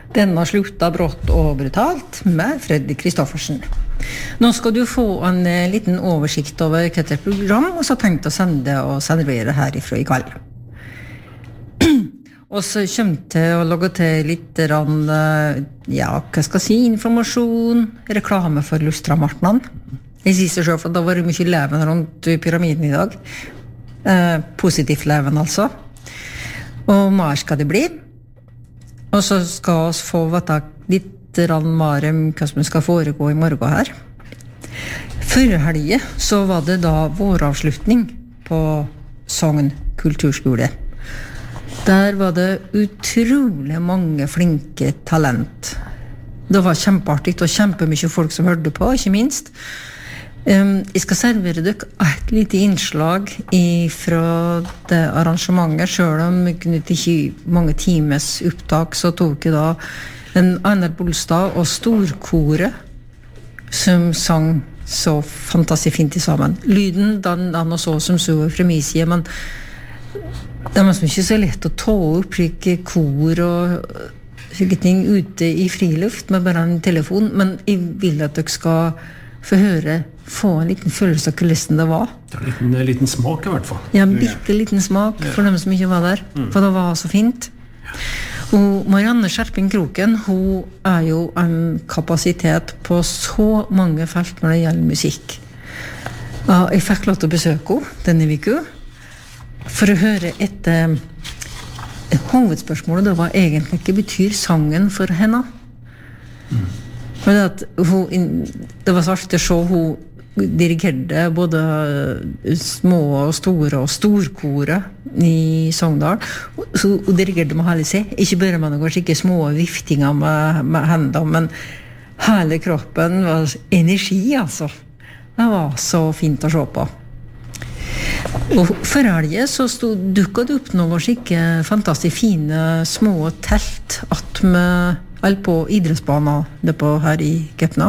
Denna slutta brått og brutalt med Freddy Kristoffersen. Nå skal du få en liten oversikt over hva det program, og så tenkt å sende og servere herifra I kveld. Og så kommer til å lage til litt hva skal jeg si, informasjon, reklame for Lustramartnan. Jeg sier seg selv, for da var det mye leven rundt pyramiden I dag. Positivt leven altså. Og mer skal det bli. Og så skal vi få vite litt mer om hva som skal foregå I morgen her. Før helgen så var det da våravslutning på Sogn kulturskole. Der var det utrolig mange flinke talent. Det var kjempeartig og kjempemye folk som hørte på, ikke minst. Jeg skal servere dere et lite innslag fra det arrangementet, selv om jeg kunne ikke mange times opptak, så tok jeg da en Einar Bolstad og storkoret som sang så fantastisk fint sammen. Lyden, den og så som så fra min side, men det er ikke så lett å ta opp slike kor og slike ting ute I friluft med bare en telefon, men jeg vil at dere skal få en liten følelse av hvordan det var. Det en liten smak I hvert fall. Ja, bitte liten smak for dem som ikke var der, for det var så fint. Og Marianne Skjerping Kroken, hun jo en kapasitet på så mange felt når det gjelder musikk. Jeg fikk lov til å besøke henne denne uka, for å høre etter hovedspørsmålet, det var egentlig hva betyr sangen for henne. For det var så artig å se hun dirigerte både små og store og storkoret I Sogndal. Så hun dirigerte med hele seg, ikke bare med noen skikkelig små viftinger med hendene, men hele kroppen var energi, altså. Det var så fint å se på. Og for helgen så dukket det opp noen skikke fantastisk fine små telt at vi på idrettsbanen her I Køpna.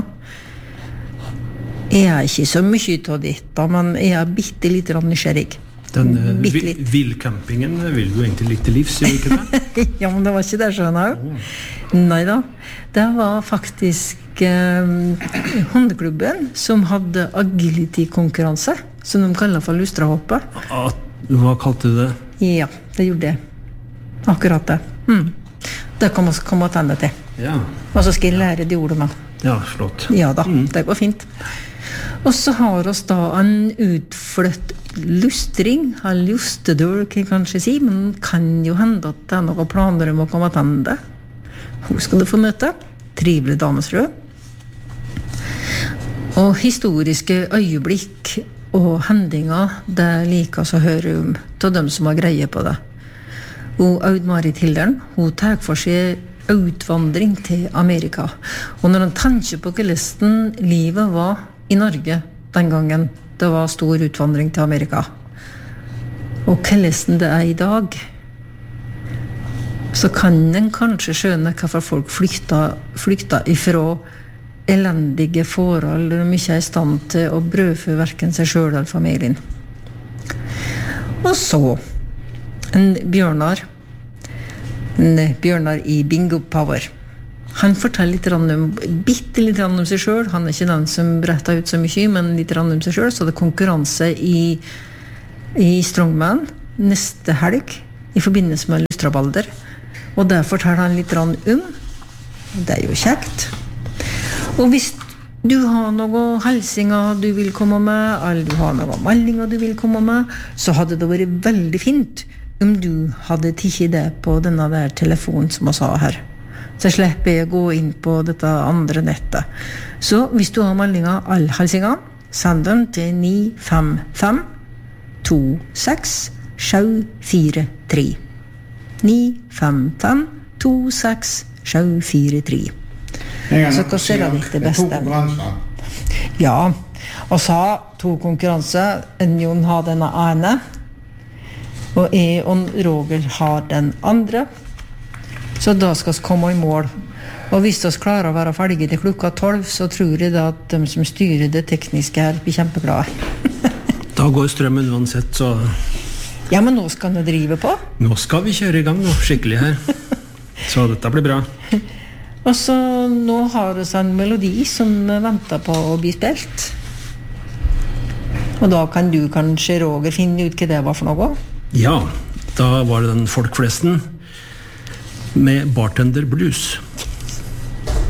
Jeg ikke så mye av dette, men jeg bitte litt nysgjerrig. Den villcampingen vil du egentlig litt til livs, ikke det? Ja, men det var ikke det, skjønner jeg. Neida, det var faktisk hundeklubben som hadde agility-konkurranse, som de kaller for lustrahoppet. Hva kalte du det? Ja, det gjorde det. Akkurat det. Det kan man komme til det til. Ja. Og så skal jeg lære de ordene med. Ja, flott. Ja da, det går fint. Og så har vi da en utfløtt lustring, en lustedør, kan jeg kanskje si, men kan jo hende at det noen planer om å komme til det. Hun skal du få møte. Trivelig damesfrø. Og historiske øyeblikk og hendinger, det liker oss å høre om til dem som har greie på det. Og Aud-Marit Hildern, hun tar for seg utvandring til Amerika. Og når han tenker på hvordan livet var I Norge den gangen, det var stor utvandring til Amerika, og hvordan det I dag, så kan en kanskje skjønne hvorfor folk flykta ifra elendige forhold og de ikke I stand til å brødfø hverken seg selv eller familien. Og så en Bjørnar I Bingo Power. Han forteller bitte litt om seg selv. Han ikke den som bretter ut så mye, men litt om seg selv. Så det konkurranse I Strongman neste helg I forbindelse med Lustrabalder. Og det forteller han litt om. Det jo kjekt. Og hvis du har noen helsinger du vil komme med, eller du har noen meldinger du vil komme med, så hadde det vært veldig fint om du hadde tikket det på denne der telefonen som jeg sa her. Så slipper jeg å gå inn på dette andre nettet. Så hvis du har meldinger, alle helsinger, send dem til 955 26 743. 955 26 743. Så hva ser det det beste? Ja, og så to konkurranser. Jon har denne ene, og jeg og Roger har den andre. Så da skal vi komme I mål. Og hvis vi klarer å være ferdige til klokka 12, så tror jeg da at de som styrer det tekniske her blir kjempeglade. Da går strømmen uansett, så... Ja, men nå skal vi drive på. Nå skal vi kjøre I gang nå, skikkelig her. Så dette blir bra. Og så nå har vi en melodi som venter på å bli spilt. Og da kan du kanskje, Roger, finne ut hva det var for noe? Ja, da var det den folkflesten med Bartender Blues.